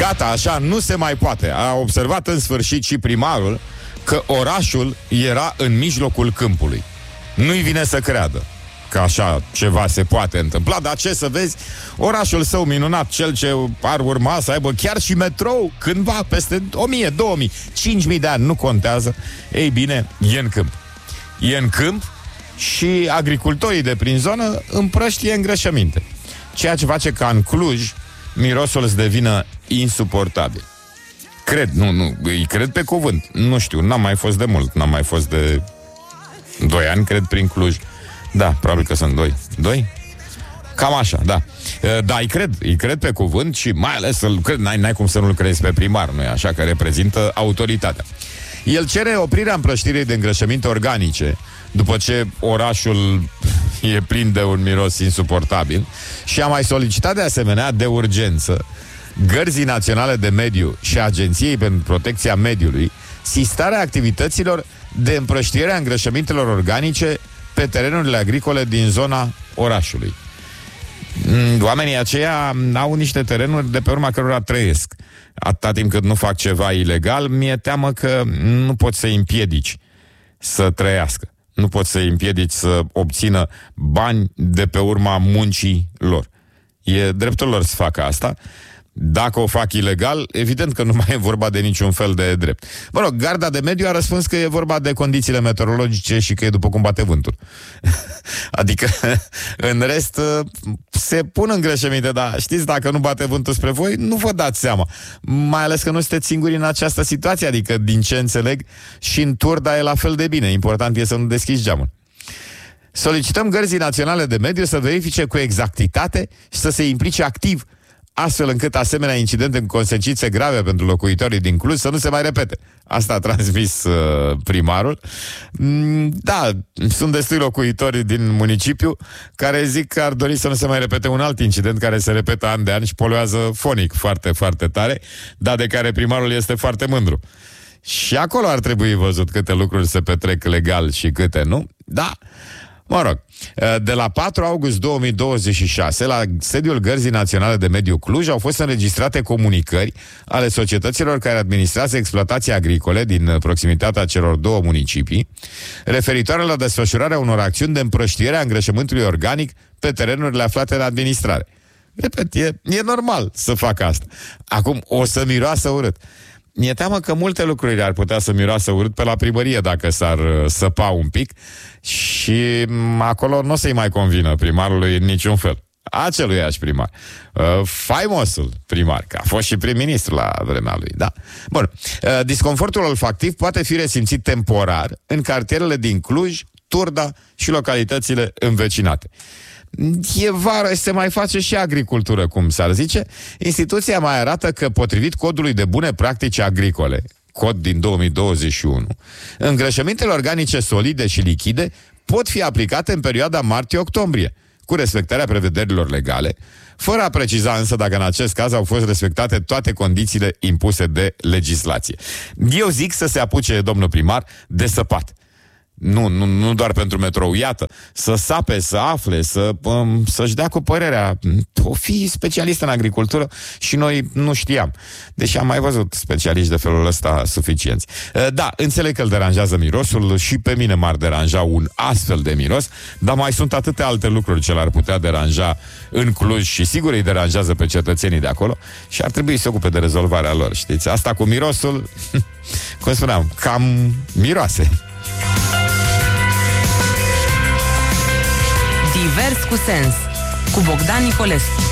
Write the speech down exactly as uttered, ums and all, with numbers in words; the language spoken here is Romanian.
Gata, așa nu se mai poate. A observat în sfârșit și primarul că orașul era în mijlocul câmpului. Nu-i vine să creadă că așa ceva se poate întâmpla, dar ce să vezi, orașul său minunat, cel ce ar urma să aibă chiar și metrou cândva, peste o mie, două mii, cinci mii de ani, nu contează. Ei bine, e în câmp. E în câmp și agricultorii de prin zonă împrăștie îngrășăminte. Ceea ce face ca în Cluj mirosul să devină insuportabil. Cred, nu, nu, îi cred pe cuvânt. Nu știu, n-am mai fost de mult, n-am mai fost de doi ani, cred, prin Cluj. Da, probabil că sunt doi. Doi? Cam așa, da. Da, îi cred, îi cred pe cuvânt și mai ales să-l cred, n-ai, n-ai cum să nu-l crezi pe primar, nu-i așa, că reprezintă autoritatea. El cere oprirea împrăștirii de îngrășăminte organice după ce orașul e plin de un miros insuportabil și a mai solicitat de asemenea de urgență Gărzii Naționale de Mediu și Agenției pentru Protecția Mediului sistarea activităților de împrăștire a îngrășămintelor organice pe terenurile agricole din zona orașului. Oamenii aceia au niște terenuri de pe urma cărora trăiesc. Atâta timp cât nu fac ceva ilegal, mi-e teamă că nu poți să-i împiedici să trăiască. Nu poți să-i împiedici să obțină bani de pe urma muncii lor. E dreptul lor să facă asta. Dacă o fac ilegal, evident că nu mai e vorba de niciun fel de drept. Mă rog, Garda de Mediu a răspuns că e vorba de condițiile meteorologice și că e după cum bate vântul. Adică, în rest, se pun îngrășăminte, dar știți, dacă nu bate vântul spre voi, nu vă dați seama. Mai ales că nu sunteți singuri în această situație, adică, din ce înțeleg, și în Turda e la fel de bine. Important e să nu deschizi geamul. Solicităm Gărzii Naționale de Mediu să verifice cu exactitate și să se implice activ astfel încât asemenea incidente cu consecințe grave pentru locuitorii din Cluj să nu se mai repete. Asta a transmis uh, primarul. Mm, da, sunt destui locuitori din municipiu care zic că ar dori să nu se mai repete un alt incident care se repetă an de an și poluează fonic foarte, foarte tare, dar de care primarul este foarte mândru. Și acolo ar trebui văzut câte lucruri se petrec legal și câte nu. Da, mă rog, de la patru august două mii douăzeci și șase, la sediul Gărzii Naționale de Mediu Cluj, au fost înregistrate comunicări ale societăților care administrează exploatații agricole din proximitatea celor două municipii, referitoare la desfășurarea unor acțiuni de împrăștiere a îngrășământului organic pe terenurile aflate în administrare. Repet, e, e normal să facă asta. Acum, o să miroasă urât. Mi-e teamă că multe lucruri ar putea să miroasă urât pe la primărie dacă s-ar săpa un pic și acolo nu o să-i mai convină primarului în niciun fel. Aceluiași primar. Uh, faimosul primar, că a fost și prim-ministru la vremea lui, da. Bun. Uh, disconfortul olfactiv poate fi resimțit temporar în cartierele din Cluj, Turda și localitățile învecinate. E vară și se mai face și agricultură, cum s-ar zice. Instituția mai arată că, potrivit codului de bune practici agricole, cod din două mii douăzeci și unu, îngrășămintele organice solide și lichide pot fi aplicate în perioada martie-octombrie, cu respectarea prevederilor legale, fără a preciza însă dacă în acest caz au fost respectate toate condițiile impuse de legislație. Eu zic să se apuce domnul primar de săpat. Nu, nu, nu doar pentru metrou, iată, să sape, să afle, să, um, să-și dea cu părerea. O fi specialist în agricultură și noi nu știam. Deși am mai văzut specialiști de felul ăsta suficienți. Da, înțeleg că îl deranjează mirosul și pe mine m-ar deranja un astfel de miros, dar mai sunt atâtea alte lucruri ce l-ar putea deranja în Cluj și sigur îi deranjează pe cetățenii de acolo și ar trebui să se ocupe de rezolvarea lor, știți? Asta cu mirosul, cum spuneam, cam miroase. Divers cu sens, cu Bogdan Nicolescu.